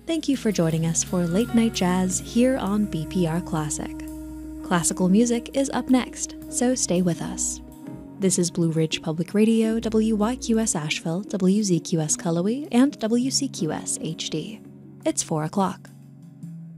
Thank you for joining us for Late Night Jazz here on BPR Classic. Classical music is up next, so stay with us. This is Blue Ridge Public Radio, WYQS Asheville, WZQS Cullowhee, and WCQS HD. It's 4 o'clock.